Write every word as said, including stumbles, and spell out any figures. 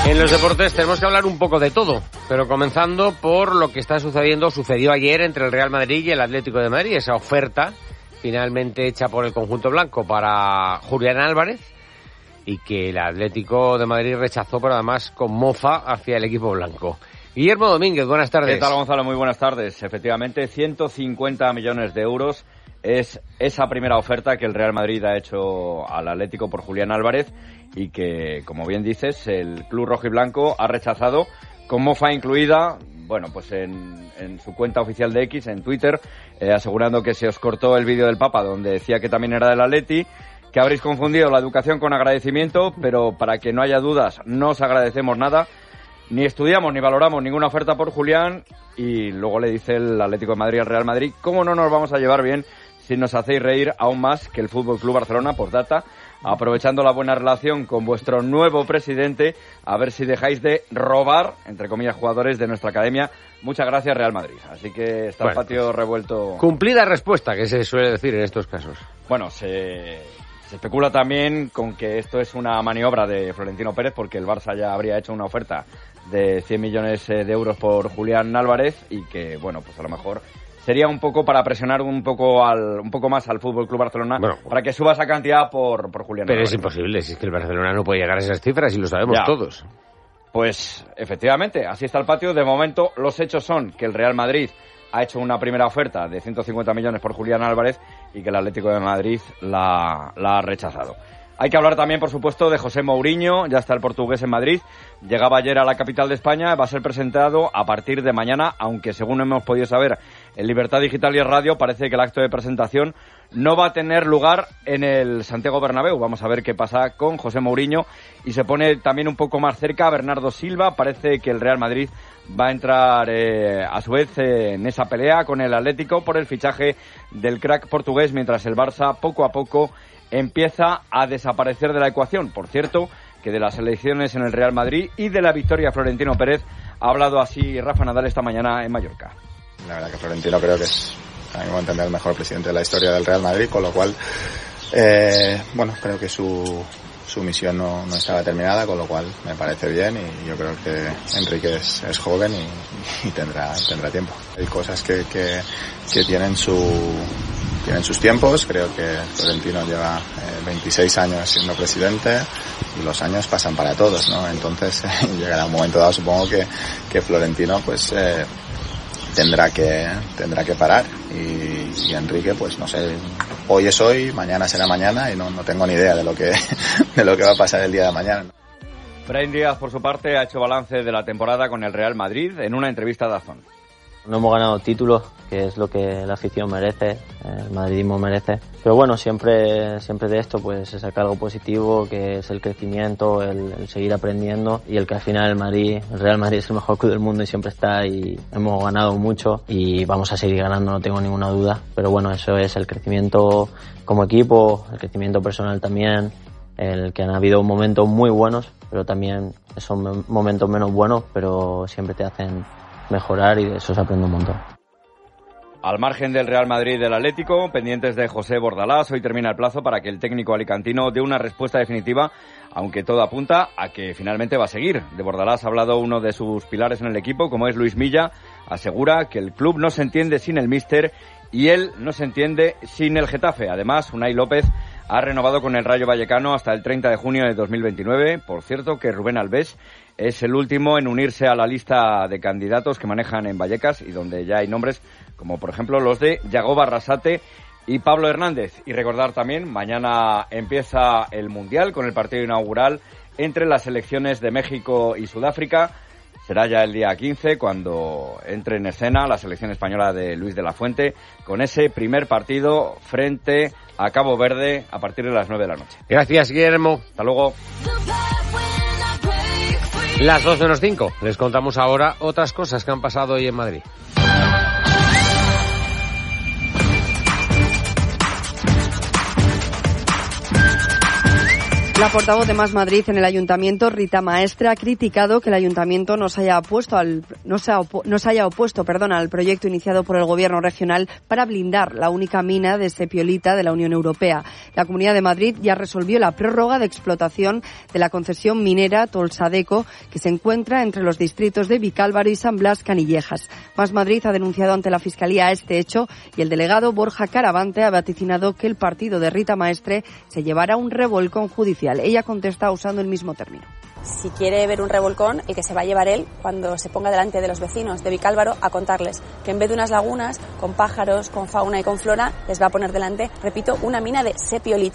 En los deportes tenemos que hablar un poco de todo, pero comenzando por lo que está sucediendo, sucedió ayer entre el Real Madrid y el Atlético de Madrid, esa oferta finalmente hecha por el conjunto blanco para Julián Álvarez y que el Atlético de Madrid rechazó, pero además con mofa hacia el equipo blanco. Guillermo Domínguez, buenas tardes. ¿Qué tal, Gonzalo? Muy buenas tardes. Efectivamente, ciento cincuenta millones de euros es esa primera oferta que el Real Madrid ha hecho al Atlético por Julián Álvarez y que, como bien dices, el club rojiblanco ha rechazado, con mofa incluida, bueno, pues en, en su cuenta oficial de X, en Twitter, eh, asegurando que se os cortó el vídeo del Papa donde decía que también era del Atleti, que habréis confundido la educación con agradecimiento, pero para que no haya dudas, no os agradecemos nada, ni estudiamos ni valoramos ninguna oferta por Julián. Y luego le dice el Atlético de Madrid al Real Madrid: ¿cómo no nos vamos a llevar bien si nos hacéis reír aún más que el F C Barcelona? Postdata, aprovechando la buena relación con vuestro nuevo presidente, a ver si dejáis de robar, entre comillas, jugadores de nuestra academia. Muchas gracias, Real Madrid. Así que está bueno, el patio pues, revuelto. Cumplida respuesta, que se suele decir en estos casos. Bueno, se, se especula también con que esto es una maniobra de Florentino Pérez, porque el Barça ya habría hecho una oferta de cien millones de euros por Julián Álvarez y que, bueno, pues a lo mejor sería un poco para presionar un poco al un poco más al F C Barcelona, bueno, para que suba esa cantidad por, por Julián Pero Álvarez. Es imposible, si es que el Barcelona no puede llegar a esas cifras y lo sabemos ya. Todos. Pues efectivamente, así está el patio. De momento los hechos son que el Real Madrid ha hecho una primera oferta de ciento cincuenta millones por Julián Álvarez y que el Atlético de Madrid la, la ha rechazado. Hay que hablar también, por supuesto, de José Mourinho. Ya está el portugués en Madrid. Llegaba ayer a la capital de España. Va a ser presentado a partir de mañana, aunque según hemos podido saber en Libertad Digital y Radio, parece que el acto de presentación no va a tener lugar en el Santiago Bernabéu. Vamos a ver qué pasa con José Mourinho. Y se pone también un poco más cerca Bernardo Silva. Parece que el Real Madrid va a entrar eh, a su vez eh, en esa pelea con el Atlético por el fichaje del crack portugués, mientras el Barça poco a poco empieza a desaparecer de la ecuación. Por cierto, que de las elecciones en el Real Madrid y de la victoria de Florentino Pérez ha hablado así Rafa Nadal esta mañana en Mallorca. La verdad que Florentino creo que es, a mi modo de entender, el mejor presidente de la historia del Real Madrid, con lo cual, eh, bueno, creo que su, su misión no, no estaba terminada, con lo cual me parece bien y yo creo que Enrique es, es joven y, y tendrá, tendrá tiempo. Hay cosas que, que, que tienen su... tienen sus tiempos. Creo que Florentino lleva eh, veintiséis años siendo presidente y los años pasan para todos, ¿no? Entonces eh, llegará un momento dado, supongo que, que Florentino pues eh, tendrá que tendrá que parar y, y Enrique pues no sé, hoy es hoy, mañana será mañana y no, no tengo ni idea de lo que de lo que va a pasar el día de mañana. Brahim Díaz, por su parte, ha hecho balance de la temporada con el Real Madrid en una entrevista a DAZN. No hemos ganado títulos, que es lo que la afición merece, el madridismo merece. Pero bueno, siempre siempre de esto pues se saca algo positivo, que es el crecimiento, el, el seguir aprendiendo y el que al final el Madrid, el Real Madrid es el mejor club del mundo y siempre está y hemos ganado mucho y vamos a seguir ganando, no tengo ninguna duda. Pero bueno, eso es el crecimiento como equipo, el crecimiento personal también, el que han habido momentos muy buenos, pero también son momentos menos buenos, pero siempre te hacen mejorar y de eso se aprende un montón. Al margen del Real Madrid y del Atlético, pendientes de José Bordalás, hoy termina el plazo para que el técnico alicantino dé una respuesta definitiva, aunque todo apunta a que finalmente va a seguir. De Bordalás ha hablado uno de sus pilares en el equipo, como es Luis Milla. Asegura que el club no se entiende sin el míster y él no se entiende sin el Getafe. Además, Unai López ha renovado con el Rayo Vallecano hasta el treinta de junio de dos mil veintinueve. Por cierto, que Rubén Alves es el último en unirse a la lista de candidatos que manejan en Vallecas y donde ya hay nombres como, por ejemplo, los de Yagoba Arrasate y Pablo Hernández. Y recordar también, mañana empieza el Mundial con el partido inaugural entre las selecciones de México y Sudáfrica. Será ya el día quince cuando entre en escena la selección española de Luis de la Fuente con ese primer partido frente a Cabo Verde a partir de las nueve de la noche. Gracias, Guillermo. Hasta luego. Las dos menos cinco. Les contamos ahora otras cosas que han pasado hoy en Madrid. La portavoz de Más Madrid en el Ayuntamiento, Rita Maestre, ha criticado que el Ayuntamiento no se haya opuesto al, no se, opu, no se haya opuesto, perdón, al proyecto iniciado por el Gobierno regional para blindar la única mina de sepiolita de la Unión Europea. La Comunidad de Madrid ya resolvió la prórroga de explotación de la concesión minera Tolsadeco, que se encuentra entre los distritos de Vicálvaro y San Blas Canillejas. Más Madrid ha denunciado ante la Fiscalía este hecho y el delegado Borja Caravante ha vaticinado que el partido de Rita Maestre se llevará un revolcón judicial. Ella contesta usando el mismo término. Si quiere ver un revolcón, el que se va a llevar él cuando se ponga delante de los vecinos de Vicálvaro a contarles que en vez de unas lagunas con pájaros, con fauna y con flora, les va a poner delante, repito, una mina de sepiolita.